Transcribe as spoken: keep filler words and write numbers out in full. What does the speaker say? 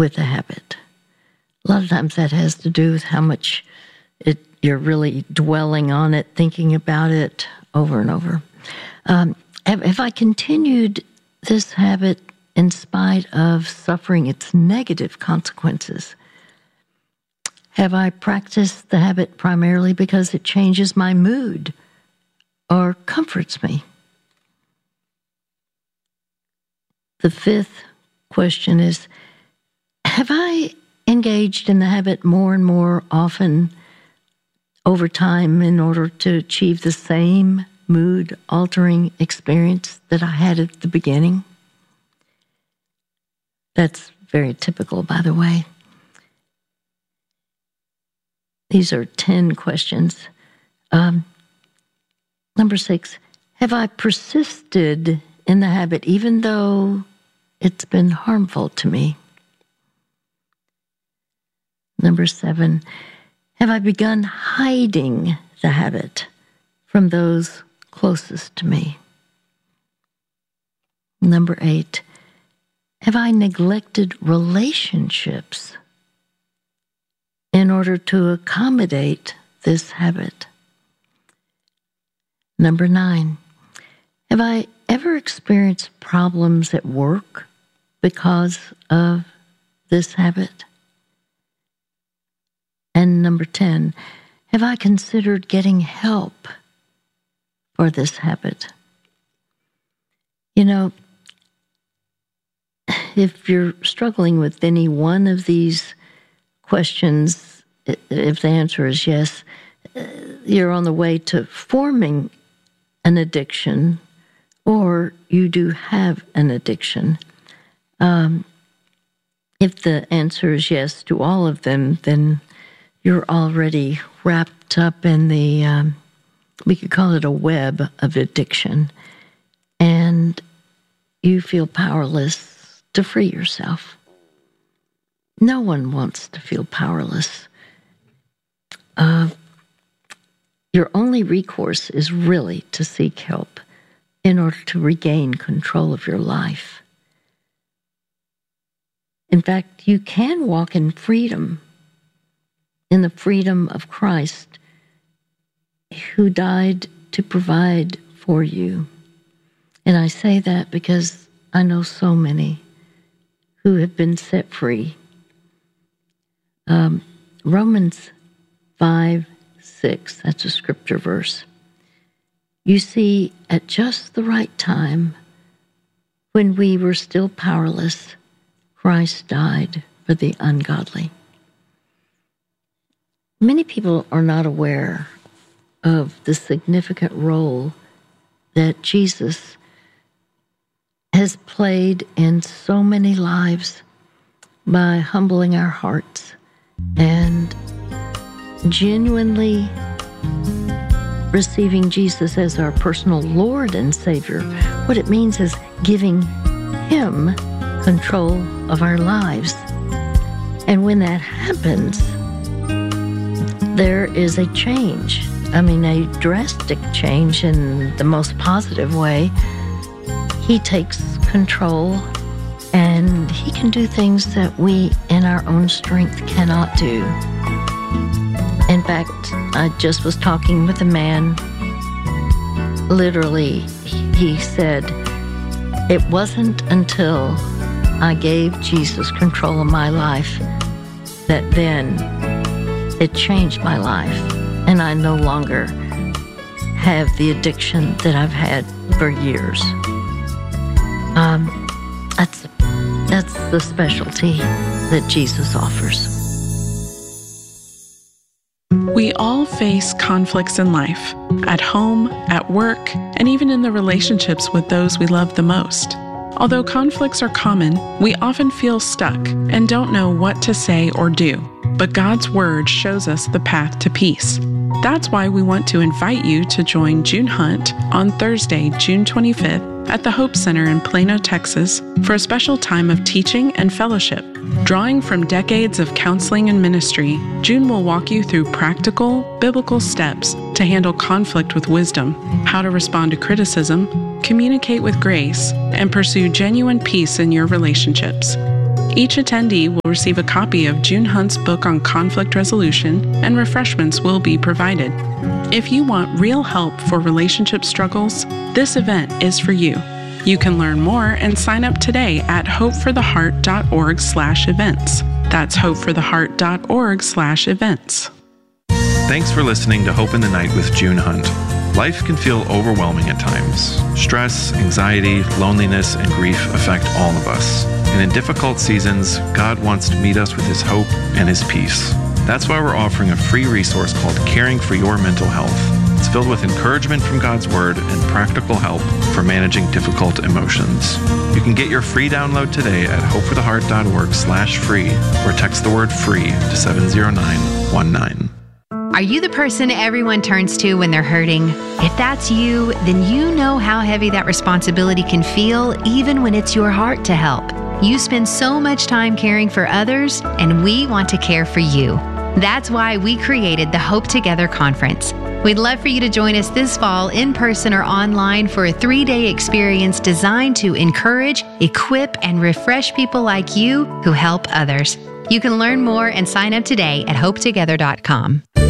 with a habit. A lot of times that has to do with how much it, you're really dwelling on it, thinking about it over and over. Um, have, have I continued this habit in spite of suffering its negative consequences? Have I practiced the habit primarily because it changes my mood or comforts me? The fifth question is, have I engaged in the habit more and more often over time in order to achieve the same mood-altering experience that I had at the beginning? That's very typical, by the way. These are ten questions. Um, number six, have I persisted in the habit even though it's been harmful to me? Number seven, have I begun hiding the habit from those closest to me? Number eight, have I neglected relationships in order to accommodate this habit? Number nine, have I ever experienced problems at work because of this habit? And number ten, have I considered getting help for this habit? You know, if you're struggling with any one of these questions, if the answer is yes, you're on the way to forming an addiction, or you do have an addiction. Um, if the answer is yes to all of them, then you're already wrapped up in the, um, we could call it a web of addiction, and you feel powerless to free yourself. No one wants to feel powerless. Uh, your only recourse is really to seek help in order to regain control of your life. In fact, you can walk in freedom, in the freedom of Christ, who died to provide for you. And I say that because I know so many who have been set free. Um, Romans five, six, that's a scripture verse. You see, at just the right time, when we were still powerless, Christ died for the ungodly. Many people are not aware of the significant role that Jesus has played in so many lives by humbling our hearts and genuinely receiving Jesus as our personal Lord and Savior. What it means is giving Him control of our lives. And when that happens, there is a change. I mean, a drastic change in the most positive way. He takes control, and He can do things that we in our own strength cannot do. In fact, I just was talking with a man. Literally, he said, it wasn't until I gave Jesus control of my life that then it changed my life, and I no longer have the addiction that I've had for years. Um, that's that's the specialty that Jesus offers. We all face conflicts in life, at home, at work, and even in the relationships with those we love the most. Although conflicts are common, we often feel stuck and don't know what to say or do. But God's Word shows us the path to peace. That's why we want to invite you to join June Hunt on Thursday, June twenty-fifth at the Hope Center in Plano, Texas, for a special time of teaching and fellowship. Drawing from decades of counseling and ministry, June will walk you through practical, biblical steps to handle conflict with wisdom, how to respond to criticism, communicate with grace, and pursue genuine peace in your relationships. Each attendee will receive a copy of June Hunt's book on conflict resolution, and refreshments will be provided. If you want real help for relationship struggles, this event is for you. You can learn more and sign up today at hopefortheheart.org slash events. That's hopefortheheart.org slash events. Thanks for listening to Hope in the Night with June Hunt. Life can feel overwhelming at times. Stress, anxiety, loneliness, and grief affect all of us. And in difficult seasons, God wants to meet us with His hope and His peace. That's why we're offering a free resource called Caring for Your Mental Health. It's filled with encouragement from God's Word and practical help for managing difficult emotions. You can get your free download today at hopefortheheart.org slash free or text the word free to seven zero nine one nine. Are you the person everyone turns to when they're hurting? If that's you, then you know how heavy that responsibility can feel, even when it's your heart to help. You spend so much time caring for others, and we want to care for you. That's why we created the Hope Together Conference. We'd love for you to join us this fall in person or online for a three-day experience designed to encourage, equip, and refresh people like you who help others. You can learn more and sign up today at hope together dot com.